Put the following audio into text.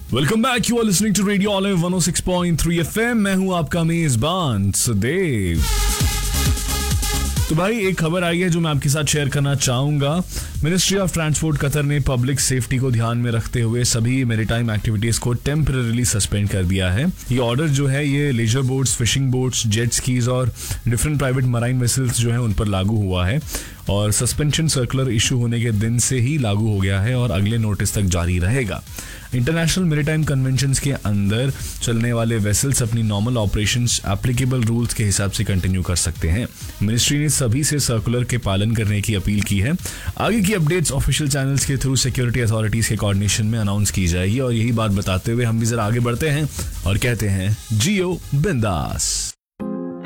Welcome back, you are listening to radio olive 106.3 FM. मैं हूं आपका मेजबान सुदेव। तो भाई एक खबर आई है जो मैं आपके साथ शेयर करना चाहूंगा। मिनिस्ट्री ऑफ ट्रांसपोर्ट कतर ने पब्लिक सेफ्टी को ध्यान में रखते हुए सभी मैरीटाइम एक्टिविटीज को टेम्परेरीली सस्पेंड कर दिया है। ये ऑर्डर जो है ये laser boats, fishing boats, jet skis और डिफरेंट प्राइवेट मराइन वेसल्स जो है उन पर लागू हुआ है और सस्पेंशन सर्कुलर इशू होने के दिन से ही लागू हो गया है और अगले नोटिस तक जारी रहेगा। इंटरनेशनल मैरीटाइम कन्वेंशंस के अंदर चलने वाले वेसल्स अपनी नॉर्मल ऑपरेशंस एप्लीकेबल रूल्स के हिसाब से कंटिन्यू कर सकते हैं। मिनिस्ट्री ने सभी से सर्कुलर के पालन करने की अपील की है। आगे की अपडेट्स ऑफिशियल चैनल्स के थ्रू सिक्योरिटी अथॉरिटीज के कोऑर्डिनेशन में अनाउंस की जाएगी और यही बात बताते हुए हम भी जरा आगे बढ़ते हैं और कहते हैं जियो बिंदास।